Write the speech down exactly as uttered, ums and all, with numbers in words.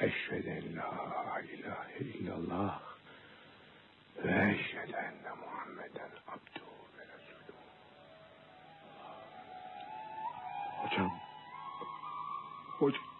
Eşhedü en la ilahe illallah ve eşhedü enne Muhammeden abduhu ve resuluhu. Hocam. Hocam.